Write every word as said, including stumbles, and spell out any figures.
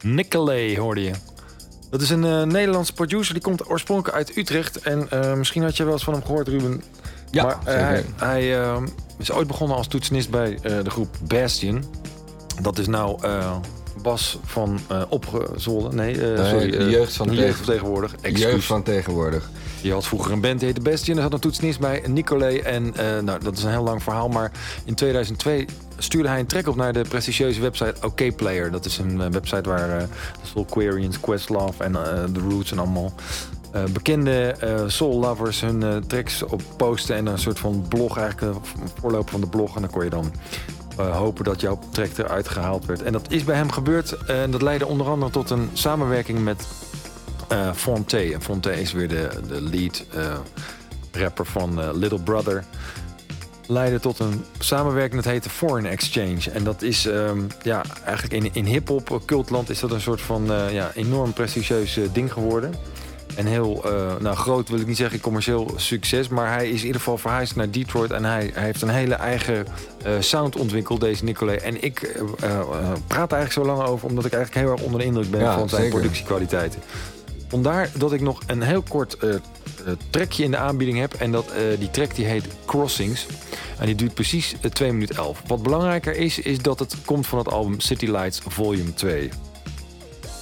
Nicolay hoorde je. Dat is een uh, Nederlandse producer, die komt oorspronkelijk uit Utrecht. En uh, misschien had je wel eens van hem gehoord, Ruben. Ja, maar uh, hij, hij uh, is ooit begonnen als toetsenist bij uh, de groep Bastion. Dat is nou uh, Bas van uh, Opgezolder. Nee, uh, nee, sorry. De jeugd van, uh, tegen... jeugd van tegenwoordig. De jeugd van tegenwoordig. Die had vroeger een band, die heette Bastion. Er zat een toetsenist bij, Nicolay. En uh, nou, dat is een heel lang verhaal. Maar in tweeduizend twee stuurde hij een track op naar de prestigieuze website OKPlayer. Dat is een uh, website waar uh, de Soulquarians, Questlove en uh, The Roots en allemaal uh, bekende uh, soul lovers hun uh, tracks op posten. En een soort van blog, eigenlijk een voorloper van de blog. En dan kon je dan uh, hopen dat jouw track eruit gehaald werd. En dat is bij hem gebeurd. En uh, dat leidde onder andere tot een samenwerking met Uh, Phonte. En Phonte is weer de, de lead uh, rapper van uh, Little Brother. Leidde tot een samenwerking, dat heette Foreign Exchange. En dat is um, ja, eigenlijk in, in hip-hop cultland is dat een soort van uh, ja, enorm prestigieus uh, ding geworden. En heel, uh, nou groot wil ik niet zeggen commercieel succes, maar hij is in ieder geval verhuisd naar Detroit en hij, hij heeft een hele eigen uh, sound ontwikkeld, deze Nicolay. En ik uh, uh, praat er eigenlijk zo lang over, omdat ik eigenlijk heel erg onder de indruk ben ja, van zijn zeker. productiekwaliteiten. Vandaar dat ik nog een heel kort uh, uh, trackje in de aanbieding heb. En dat, uh, die track die heet Crossings. En die duurt precies uh, twee minuten elf. Wat belangrijker is, is dat het komt van het album City Lights Volume twee.